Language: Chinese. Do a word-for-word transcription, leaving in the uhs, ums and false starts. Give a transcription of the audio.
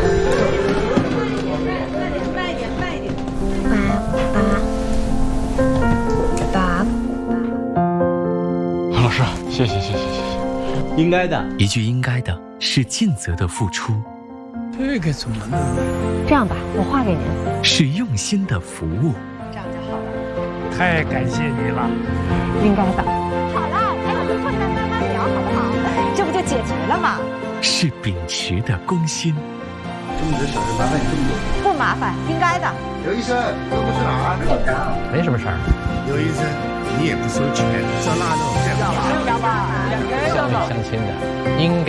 慢一点，慢一点。 爸爸， 老师，谢谢谢谢谢谢，应该的。 一句应该的是尽责的付出， 这个怎么弄？ 这样吧，我画给您。 是用心的服务。 这样就好了。 太感谢你了。 应该的。 好了，陪我们困难慢慢聊，好不好？这不就解决了吗？ 是秉持的公心。 这么多小事麻烦你这么多。 不麻烦，应该的。 刘医生，这不是哪儿？ 没什么事儿。 刘医生，你也不收钱，烧腊肉，这样吧？ 乡里乡亲的，应该。